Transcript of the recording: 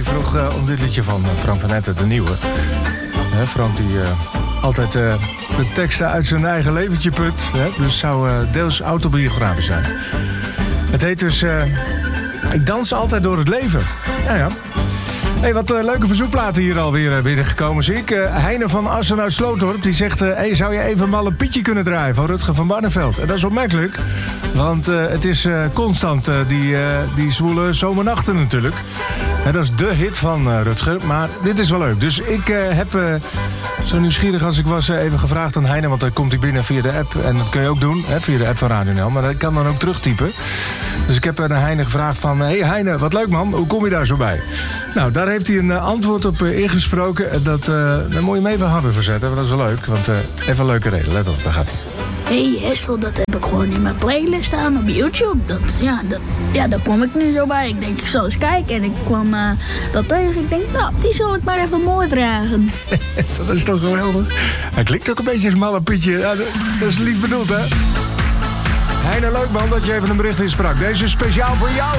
vroeg om dit liedje van Frank van Etten, de nieuwe. Frank die altijd de teksten uit zijn eigen leventje put. Dus zou deels autobiografisch zijn. Het heet dus Ik dans altijd door het leven. Ja. Hey, wat leuke verzoekplaten hier alweer binnengekomen zie ik. Heine van Assen uit Slootorp die zegt... hey, zou je even Malle Pietje kunnen draaien van Rutger van Barneveld? En dat is opmerkelijk, want het is constant die zwoele zomernachten natuurlijk. Dat is de hit van Rutger, maar dit is wel leuk. Dus ik heb, zo nieuwsgierig als ik was, even gevraagd aan Heine... want dan komt hij binnen via de app, en dat kun je ook doen, via de app van Radio NL... maar dat kan dan ook terugtypen. Dus ik heb aan Heine gevraagd van... hey Heine, wat leuk man, hoe kom je daar zo bij? Nou, daar heeft hij een antwoord op ingesproken. Daar moet je hem even harder voor zetten, want dat is wel leuk. Want even een leuke reden, let op, daar gaat hij. Hey Hessel, dat heb ik gewoon in mijn playlist staan op YouTube. Daar kom ik nu zo bij. Ik denk, ik zal eens kijken. En ik kwam dat tegen. Ik denk, nou, die zal ik maar even mooi vragen. Dat is toch geweldig? Hij klinkt ook een beetje als Malle Pietje. Ja, dat is lief bedoeld, hè? Heine, leuk man dat je even een bericht insprak. Deze is speciaal voor jou.